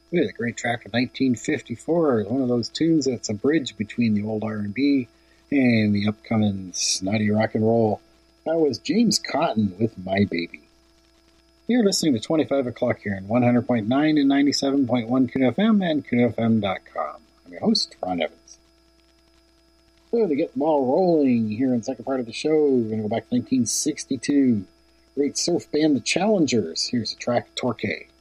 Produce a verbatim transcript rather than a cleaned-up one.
We had a great track of nineteen fifty-four, one of those tunes that's a bridge between the old R and B and the upcoming snotty rock and roll. That was James Cotton with My Baby. You're listening to twenty-five o'clock here on one hundred point nine and ninety-seven point one Kuno F M and Kuno F M dot com. I'm your host, Ron Evans. So to get the ball rolling here in the second part of the show, we're going to go back to nineteen sixty-two. Great surf band, The Challengers. Here's a track, Torquay.